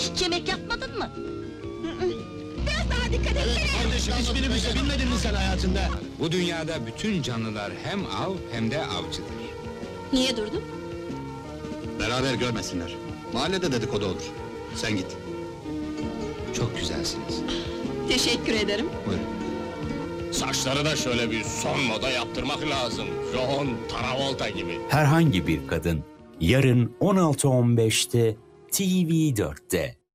Hiç yemek yapmadın mı? Biraz daha dikkat et. Kardeşim hiçbiri bize bilmedin mi sen hayatında? Bu dünyada bütün canlılar hem av hem de avcıdır. Niye durdun? Beraber görmesinler. Mahallede dedikodu olur. Sen git. Çok güzelsiniz. Teşekkür ederim. Buyurun. Saçları da şöyle bir son moda yaptırmak lazım. John Travolta gibi. Herhangi bir kadın yarın 16.15'te TV4'te.